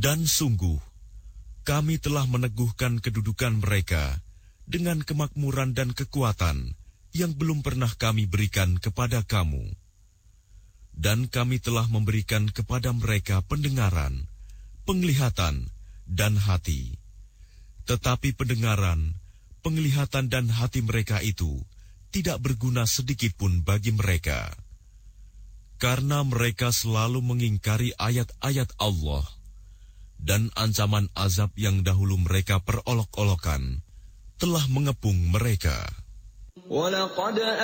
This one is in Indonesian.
Dan sungguh, kami telah meneguhkan kedudukan mereka dengan kemakmuran dan kekuatan yang belum pernah kami berikan kepada kamu. Dan kami telah memberikan kepada mereka pendengaran, penglihatan, dan hati. Tetapi pendengaran, penglihatan, dan hati mereka itu tidak berguna sedikit pun bagi mereka. Karena mereka selalu mengingkari ayat-ayat Allah, dan ancaman azab yang dahulu mereka perolok-olokan telah mengepung mereka. وَلَقَدْ